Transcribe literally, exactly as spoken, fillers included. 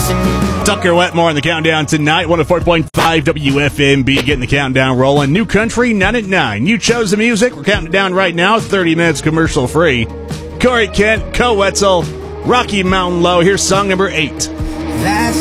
Tucker Wetmore on the countdown tonight. one oh four point five W F M B getting the countdown rolling. New country, nine at nine. You chose the music. We're counting down right now. thirty minutes commercial free. Corey Kent, Co Wetzel, Rocky Mountain Low. Here's song number eight. Last